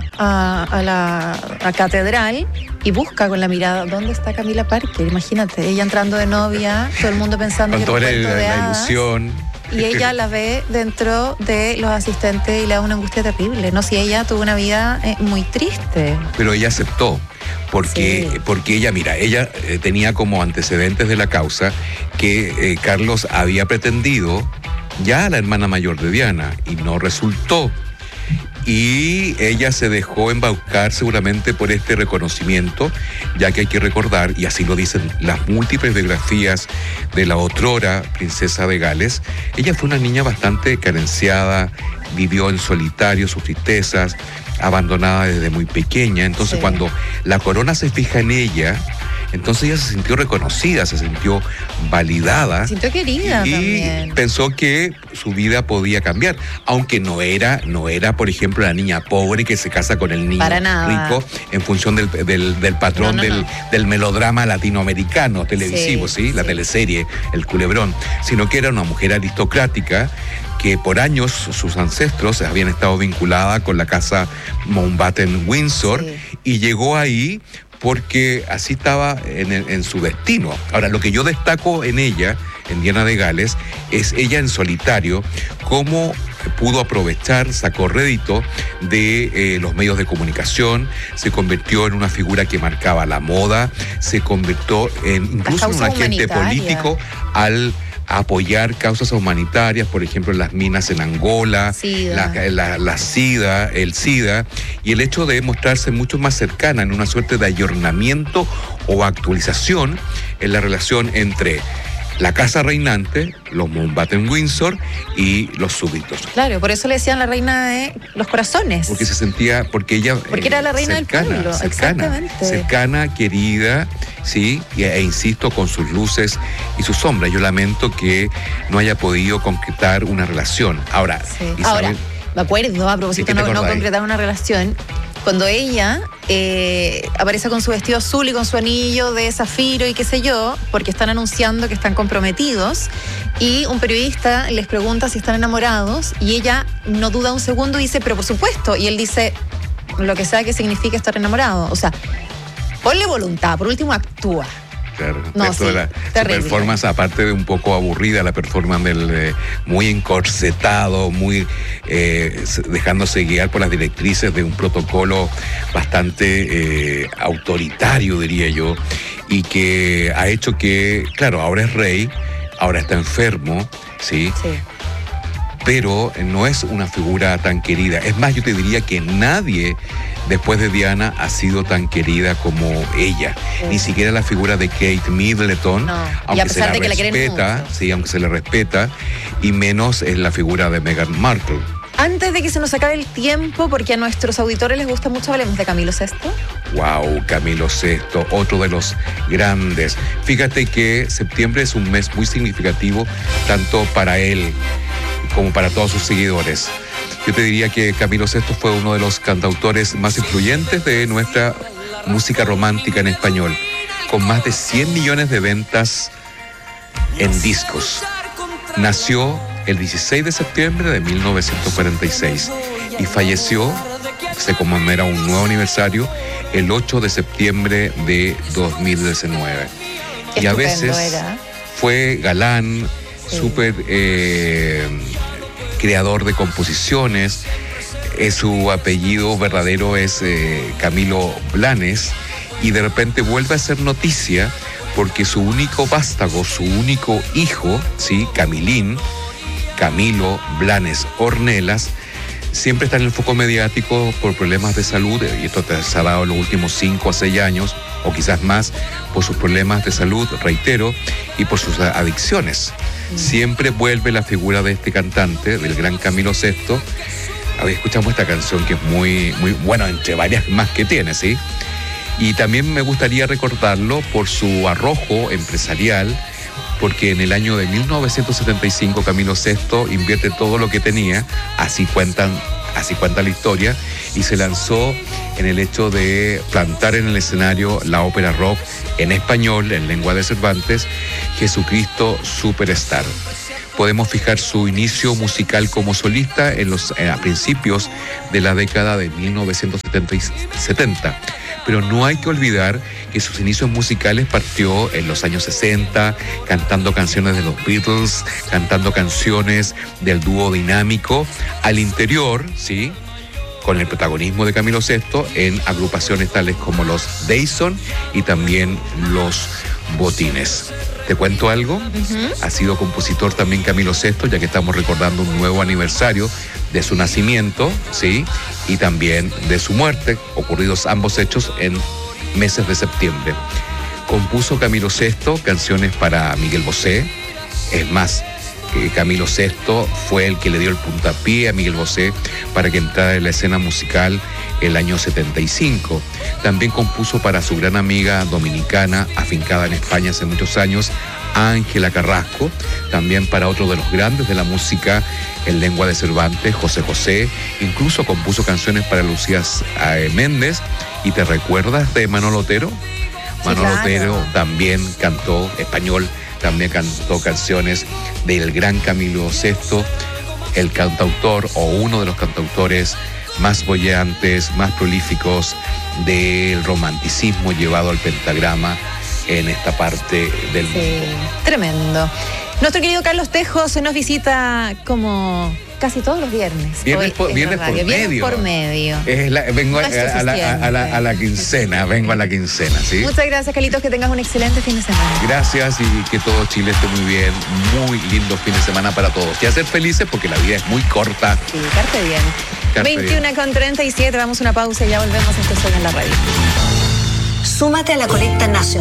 a la catedral y busca con la mirada, ¿dónde está Camila Parker? Imagínate, ella entrando de novia, todo el mundo pensando que era un cuento de hadas. La ilusión. Y ella la ve dentro de los asistentes y le da una angustia terrible, ¿no? Si ella tuvo una vida muy triste. Pero ella aceptó. Porque ella, mira, ella tenía como antecedentes de la causa que Carlos había pretendido ya a la hermana mayor de Diana y no resultó. Y ella se dejó embaucar seguramente por este reconocimiento, ya que hay que recordar, y así lo dicen las múltiples biografías de la otrora princesa de Gales, ella fue una niña bastante carenciada, vivió en solitario sus tristezas, abandonada desde muy pequeña. Entonces cuando la corona se fija en ella, entonces ella se sintió reconocida, se sintió validada. Se sintió querida y también. Pensó que su vida podía cambiar, aunque no era, por ejemplo, la niña pobre que se casa con el niño rico en función del patrón del melodrama latinoamericano televisivo, la teleserie, el culebrón, sino que era una mujer aristocrática que por años sus ancestros habían estado vinculada con la casa Mountbatten-Windsor y llegó ahí porque así estaba en su destino. Ahora, lo que yo destaco en ella, en Diana de Gales, es ella en solitario, cómo pudo aprovechar, sacó rédito de los medios de comunicación, se convirtió en una figura que marcaba la moda, se convirtió incluso en un agente político al apoyar causas humanitarias, por ejemplo, las minas en Angola, el SIDA, y el hecho de mostrarse mucho más cercana en una suerte de ayornamiento o actualización en la relación entre la casa reinante, los Mountbatten-Windsor y los súbditos. Claro, por eso le decían la reina de los corazones. Porque se sentía, porque ella... Porque era la reina del pueblo, exactamente. Cercana, querida, sí, e insisto, con sus luces y sus sombras. Yo lamento que no haya podido concretar una relación. Ahora, Isabel, ahora, me acuerdo, a propósito de no concretar una relación, cuando ella aparece con su vestido azul y con su anillo de zafiro y qué sé yo, porque están anunciando que están comprometidos, y un periodista les pregunta si están enamorados, y ella no duda un segundo y dice, pero por supuesto, y él dice, lo que sea que signifique estar enamorado. O sea, ponle voluntad, por último actúa. Claro, esto de la performance, aparte de un poco aburrida, la performance del muy encorsetado, muy dejándose guiar por las directrices de un protocolo bastante autoritario, diría yo, y que ha hecho que, claro, ahora es rey, ahora está enfermo, ¿sí? Pero no es una figura tan querida. Es más, yo te diría que nadie después de Diana ha sido tan querida como ella. Ni siquiera la figura de Kate Middleton, aunque se la respeta, aunque se le respeta, y menos es la figura de Meghan Markle. Antes de que se nos acabe el tiempo, porque a nuestros auditores les gusta mucho, hablemos de Camilo VI. Wow, Camilo VI, otro de los grandes. Fíjate que septiembre es un mes muy significativo, tanto para él como para todos sus seguidores. Yo te diría que Camilo VI fue uno de los cantautores más influyentes de nuestra música romántica en español, con más de 100 millones de ventas en discos. Nació el 16 de septiembre de 1946 y falleció, se conmemora un nuevo aniversario, el 8 de septiembre de 2019. Y a veces fue galán, súper creador de composiciones. Su apellido verdadero es Camilo Blanes, y de repente vuelve a ser noticia porque su único vástago, su único hijo, ¿sí? Camilo Blanes Ornelas, siempre está en el foco mediático por problemas de salud, y esto se ha dado en los últimos 5 a 6 años, o quizás más, por sus problemas de salud, reitero, y por sus adicciones. Siempre vuelve la figura de este cantante, del gran Camilo VI. A ver, escuchamos esta canción que es muy, muy bueno, entre varias más que tiene, ¿sí? Y también me gustaría recordarlo por su arrojo empresarial, porque en el año de 1975 Camilo VI invierte todo lo que tenía, así cuenta la historia, y se lanzó en el hecho de plantar en el escenario la ópera rock en español, en lengua de Cervantes, Jesucristo Superstar. podemos fijar su inicio musical como solista a principios de la década de 1970. Pero no hay que olvidar que sus inicios musicales partió en los años 60, cantando canciones de los Beatles, cantando canciones del dúo dinámico, al interior, ¿sí?, con el protagonismo de Camilo VI en agrupaciones tales como los Dyson y también los Botines. ¿Te cuento algo? Ha sido compositor también Camilo VI, ya que estamos recordando un nuevo aniversario de su nacimiento, ¿sí?, y también de su muerte, ocurridos ambos hechos en meses de septiembre. Compuso Camilo VI canciones para Miguel Bosé. Es más, Camilo VI fue el que le dio el puntapié a Miguel Bosé para que entrara en la escena musical el año 75. También compuso para su gran amiga dominicana, afincada en España hace muchos años, Ángela Carrasco. También para otro de los grandes de la música en lengua de Cervantes, José José. Incluso compuso canciones para Lucía Méndez. ¿Y te recuerdas de Manolo Otero? Sí, Manolo Otero también cantó español. También cantó canciones del gran Camilo VI, el cantautor o uno de los cantautores más boyeantes, más prolíficos del romanticismo llevado al pentagrama en esta parte del mundo. Tremendo. Nuestro querido Carlos Tejo se nos visita como casi todos los viernes. Viernes por medio. Vengo a la quincena, ¿sí? Muchas gracias, Carlitos, que tengas un excelente fin de semana. Gracias y que todo Chile esté muy bien. Muy lindo fin de semana para todos. Y a ser felices porque la vida es muy corta. Sí, carpe bien. 21:37, vamos a una pausa y ya volvemos. Esto es Hoy en la Radio. Súmate a la colecta nacional.